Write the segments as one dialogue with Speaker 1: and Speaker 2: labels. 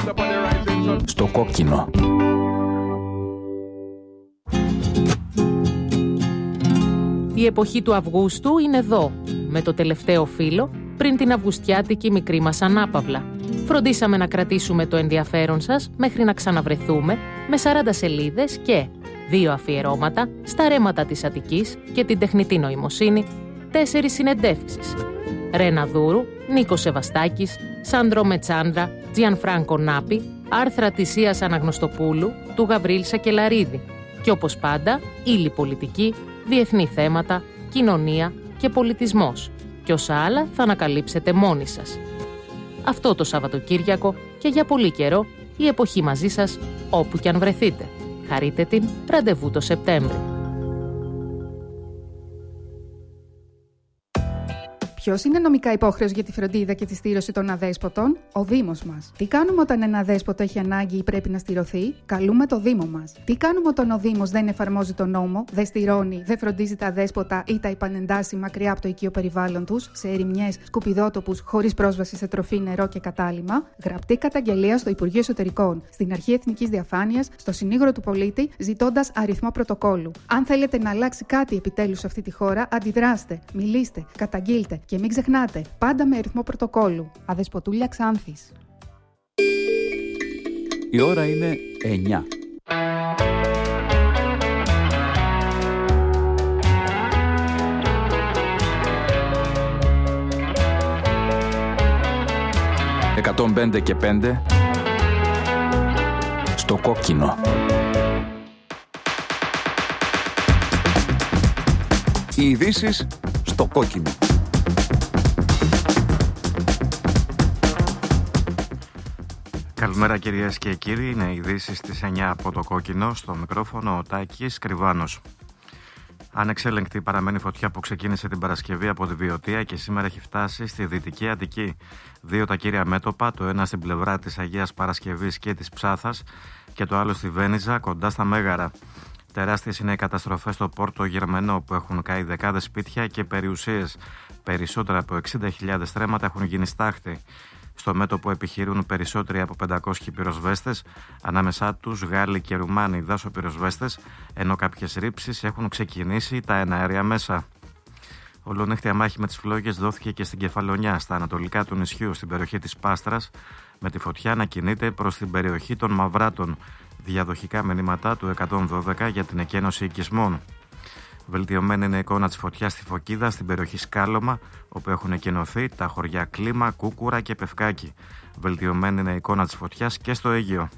Speaker 1: Στο κόκκινο.
Speaker 2: Η εποχή του Αυγούστου είναι εδώ, με το τελευταίο φύλλο, πριν την αυγουστιάτικη μικρή μας ανάπαυλα. Φροντίσαμε να κρατήσουμε το ενδιαφέρον σας μέχρι να ξαναβρεθούμε με 40 σελίδες και 2 αφιερώματα στα ρέματα της Αττικής και την τεχνητή νοημοσύνη, 4 συνεντεύξεις. Ρένα Δούρου, Νίκος Σεβαστάκης, Σάντρο Μετσάντρα, Τζιανφράνκο Νάπη, άρθρα της Ίας Αναγνωστοπούλου, του Γαβρίλ Σακελαρίδη. Και όπως πάντα, ύλη πολιτική, διεθνή θέματα, κοινωνία και πολιτισμός. Και όσα άλλα θα ανακαλύψετε μόνοι σας. Αυτό το Σαββατοκύριακο και για πολύ καιρό η εποχή μαζί σας όπου κι αν βρεθείτε. Χαρείτε την, ραντεβού το Σεπτέμβρη.
Speaker 3: Ποιος είναι νομικά υπόχρεος για τη φροντίδα και τη στήρωση των αδέσποτων? Ο Δήμος μας. Τι κάνουμε όταν ένα αδέσποτο έχει ανάγκη ή πρέπει να στηρωθεί? Καλούμε το Δήμο μας. Τι κάνουμε όταν ο Δήμος δεν εφαρμόζει τον νόμο, δεν στηρώνει, δεν φροντίζει τα αδέσποτα ή τα επανεντάσσει μακριά από το οικείο περιβάλλον τους, σε ερημιές, σκουπιδότοπους, χωρίς πρόσβαση σε τροφή, νερό και κατάλυμμα? Γραπτή καταγγελία στο Υπουργείο Εσωτερικών, στην Αρχή Εθνικής Διαφάνειας, στο Συνήγορο του Πολίτη, ζητώντας αριθμό πρωτοκόλλου. Αν θέλετε να αλλάξει κάτι επιτέλους σε αυτή τη χώρα, αντιδράστε, μιλήστε, καταγγείλτε. Και μην ξεχνάτε, πάντα με αριθμό πρωτοκόλλου. Αδεσποτούλια Ξάνθης.
Speaker 1: Η ώρα είναι 9. «105 και 5» στο κόκκινο. Οι ειδήσεις στο κόκκινο.
Speaker 4: Καλημέρα κυρίες και κύριοι, είναι οι ειδήσεις στις 9 από το κόκκινο, στο μικρόφωνο ο Τάκης Κρυβάνος. Ανεξέλεγκτη παραμένει φωτιά που ξεκίνησε την Παρασκευή από τη Βιωτία και σήμερα έχει φτάσει στη Δυτική Αττική. 2 τα κύρια μέτωπα, το ένα στην πλευρά της Αγίας Παρασκευής και της Ψάθας και το άλλο στη Βένιζα κοντά στα Μέγαρα. Τεράστιες είναι οι καταστροφές στο Πόρτο Γερμενό που έχουν καεί δεκάδες σπίτια και περιουσίες. Περισσότερα από 60.000 στρέμματα έχουν γίνει στάχτη. Στο μέτωπο επιχειρούν περισσότεροι από 500 πυροσβέστες, ανάμεσά τους Γάλλοι και Ρουμάνοι δάσοπυροσβέστες, ενώ κάποιες ρήψεις έχουν ξεκινήσει τα εναέρια μέσα. Ολονύχτια μάχη με τις φλόγες δόθηκε και στην Κεφαλονιά, στα ανατολικά του νησιού, στην περιοχή της Πάστρας, με τη φωτιά να κινείται προς την περιοχή των Μαυράτων. Διαδοχικά μηνύματα του 112 για την εκένωση οικισμών. Βελτιωμένη είναι η εικόνα της φωτιάς στη Φωκίδα, στην περιοχή Σκάλωμα, όπου έχουν εκενωθεί τα χωριά Κλίμα, Κούκουρα και Πευκάκη. Βελτιωμένη είναι η εικόνα της φωτιάς και στο Αίγυο.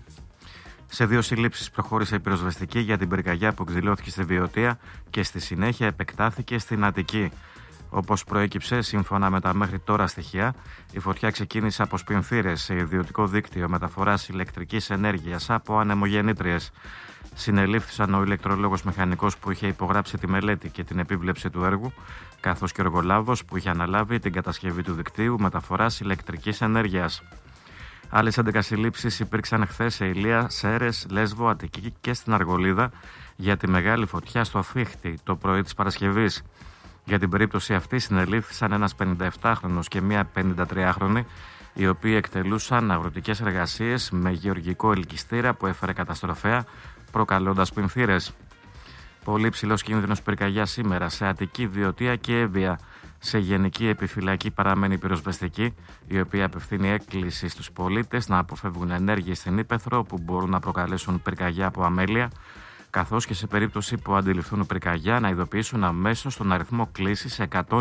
Speaker 4: Σε 2 συλλήψεις προχώρησε η πυροσβεστική για την πυρκαγιά που εκδηλώθηκε στη Βιωτία και στη συνέχεια επεκτάθηκε στην Αττική. Όπως προέκυψε, σύμφωνα με τα μέχρι τώρα στοιχεία, η φωτιά ξεκίνησε από σπινθήρες σε ιδιωτικό δίκτυο μεταφοράς ηλεκτρικής ενέργειας από ανεμογεννήτριες. Συνελήφθησαν ο ηλεκτρολόγος μηχανικός που είχε υπογράψει τη μελέτη και την επίβλεψη του έργου, καθώς και ο εργολάβος που είχε αναλάβει την κατασκευή του δικτύου μεταφοράς ηλεκτρικής ενέργειας. Άλλες 11 συλλήψεις υπήρξαν χθες σε Ηλία, Σέρρες, Λέσβο, Αττική και στην Αργολίδα για τη μεγάλη φωτιά στο Φίχτη το πρωί της Παρασκευής. Για την περίπτωση αυτή συνελήφθησαν ένας 57χρονος και μία 53χρονη, οι οποίοι εκτελούσαν αγροτικές εργασίες με γεωργικό ελκυστήρα που έφερε καταστροφέα, προκαλώντας πινθύρες. Πολύ ψηλός κίνδυνος πυρκαγιάς σήμερα σε Αττική, Βιωτία και Εύβοια. Σε γενική επιφυλακή παραμένει η πυροσβεστική, η οποία απευθύνει έκκληση στους πολίτες να αποφεύγουν ενέργειες στην ύπαιθρο που μπορούν να προκαλέσουν πυρκαγιά από αμέλεια, καθώς και σε περίπτωση που αντιληφθούν πυρκαγιά να ειδοποιήσουν αμέσως τον αριθμό κλήσης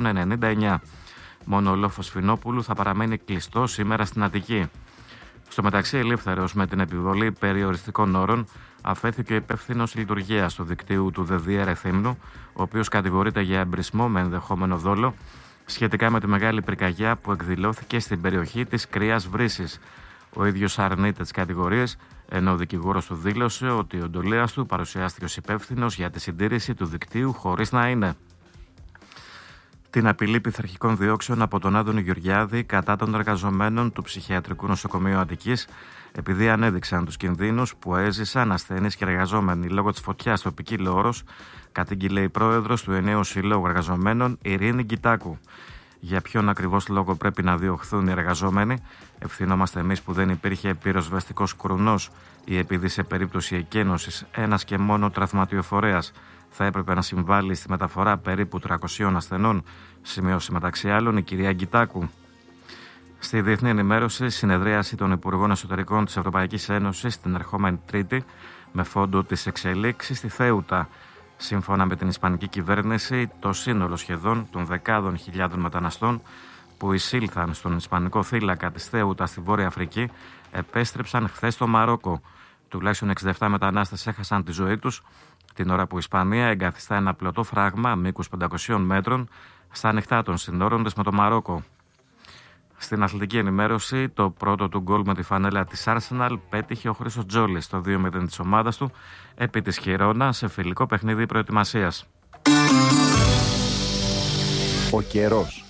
Speaker 4: 199. Μόνο ο λόφος Φινόπουλου θα παραμένει κλειστό σήμερα στην Αττική. Στο μεταξύ, ελεύθερος με την επιβολή περιοριστικών όρων αφέθηκε ο υπεύθυνος λειτουργίας του δικτύου του ΔΔΕ Ρεθύμνου, ο οποίος κατηγορείται για εμπρισμό με ενδεχόμενο δόλο σχετικά με τη μεγάλη πυρκαγιά που εκδηλώθηκε στην περιοχή της Κρύας Βρύσης. Ο ίδιος αρνείται τις κατηγορίες, ενώ ο δικηγόρος του δήλωσε ότι ο εντολέας του παρουσιάστηκε ως υπεύθυνος για τη συντήρηση του δικτύου χωρίς να είναι. Την απειλή πειθαρχικών διώξεων από τον Άδωνη Γεωργιάδη κατά των εργαζομένων του Ψυχιατρικού Νοσοκομείου Αττικής, επειδή ανέδειξαν τους κινδύνους που έζησαν ασθενείς και εργαζόμενοι λόγω της φωτιάς στο Ποικίλο Όρος, κατήγγειλε η πρόεδρος του Ενναίου Συλλόγου Εργαζομένων, Ειρήνη Γκιτάκου. Για ποιον ακριβώς λόγο πρέπει να διωχθούν οι εργαζόμενοι? Ευθυνόμαστε εμείς που δεν υπήρχε πυροσβεστικός κρουνός, ή επειδή σε περίπτωση εκένωσης ένας και μόνο τραυματιοφορέας θα έπρεπε να συμβάλλει στη μεταφορά περίπου 300 ασθενών, σημειώσει μεταξύ άλλων η κυρία Γκιτάκου. Στη διεθνή ενημέρωση, συνεδρίαση των Υπουργών Εσωτερικών της Ευρωπαϊκής Ένωσης την ερχόμενη Τρίτη με φόντο τις εξελίξεις στη Θέουτα. Σύμφωνα με την Ισπανική κυβέρνηση, το σύνολο σχεδόν των δεκάδων χιλιάδων μεταναστών που εισήλθαν στον Ισπανικό θύλακα της Θέουτα στη Βόρεια Αφρική επέστρεψαν χθες στο Μαρόκο. Τουλάχιστον 67 μετανάστες έχασαν τη ζωή τους την ώρα που η Ισπανία εγκαθιστά ένα πλωτό φράγμα μήκους 500 μέτρων στα ανοιχτά των συνόρων της με το Μαρόκο. Στην αθλητική ενημέρωση, το πρώτο του γκολ με τη φανέλα της Arsenal πέτυχε ο Χρήστος Τζόλης στο 2-0 της ομάδας του επί της Χιρόνα σε φιλικό παιχνίδι προετοιμασίας.
Speaker 1: Ο καιρός.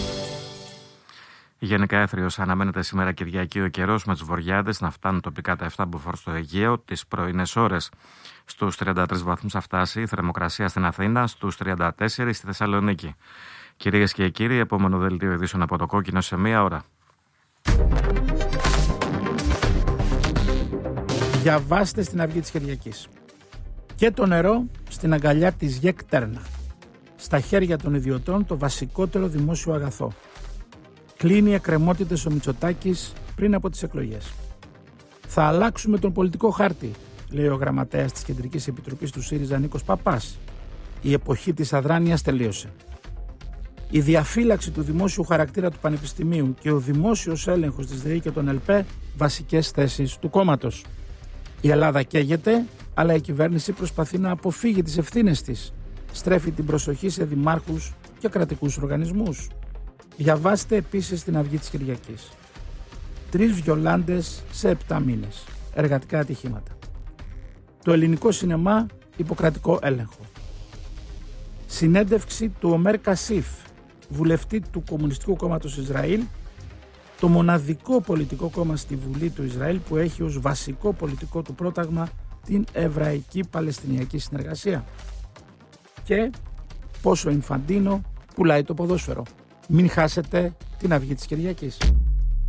Speaker 4: Γενικά έθριος αναμένεται σήμερα Κυριακή ο καιρός, με τις βοριάδες να φτάνουν τοπικά τα 7 μποφόρ στο Αιγαίο τις πρωινές ώρες. Στους 33 βαθμούς θα φτάσει η θερμοκρασία στην Αθήνα, στους 34 στη Θεσσαλονίκη. Κυρίες και κύριοι, επόμενο δελτίο ειδήσεων από το Κόκκινο σε 1 ώρα.
Speaker 5: Διαβάστε στην Αυγή της Κυριακής. Και το νερό στην αγκαλιά της ΓΕΚ Τέρνα. Στα χέρια των ιδιωτών το βασικότερο δημόσιο αγαθό. Κλείνει εκκρεμότητες ο Μητσοτάκης πριν από τις εκλογές. Θα αλλάξουμε τον πολιτικό χάρτη, λέει ο γραμματέας της Κεντρικής Επιτροπής του ΣΥΡΙΖΑ Νίκος Παπάς. Η εποχή της αδράνειας τελείωσε. Η διαφύλαξη του δημόσιου χαρακτήρα του Πανεπιστημίου και ο δημόσιος έλεγχος της ΔΕΗ και των ΕΛΠΕ βασικές θέσεις του κόμματος. Η Ελλάδα καίγεται, αλλά η κυβέρνηση προσπαθεί να αποφύγει τις ευθύνες της. Στρέφει την προσοχή σε δημάρχους και κρατικούς οργανισμούς. Διαβάστε επίσης την Αυγή της Κυριακής. 3 βιολάντες σε 7 μήνες. Εργατικά ατυχήματα. Το ελληνικό σινεμά υποκρατικό έλεγχο. Συνέντευξη του Ομέρ Κασίφ, βουλευτή του Κομμουνιστικού Κόμματος Ισραήλ, το μοναδικό πολιτικό κόμμα στη Βουλή του Ισραήλ που έχει ως βασικό πολιτικό του πρόταγμα την Εβραϊκή Παλαιστινιακή Συνεργασία. Και πόσο Ινφαντίνο πουλάει το ποδόσφαιρο. Μην χάσετε την Αυγή της Κυριακής.